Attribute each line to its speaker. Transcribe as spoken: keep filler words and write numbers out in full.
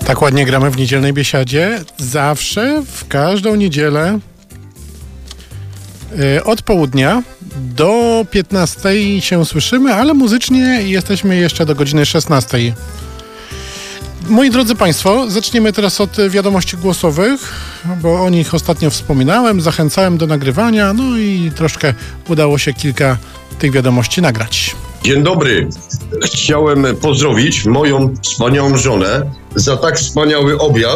Speaker 1: Tak ładnie gramy w niedzielnej biesiadzie. Zawsze, w każdą niedzielę yy, od południa do piętnastej się słyszymy, ale muzycznie jesteśmy jeszcze do godziny szesnastej. Moi drodzy Państwo, zaczniemy teraz od wiadomości głosowych, bo o nich ostatnio wspominałem, zachęcałem do nagrywania, no i troszkę udało się kilka tych wiadomości nagrać.
Speaker 2: Dzień dobry. Chciałem pozdrowić moją wspaniałą żonę za tak wspaniały obiad.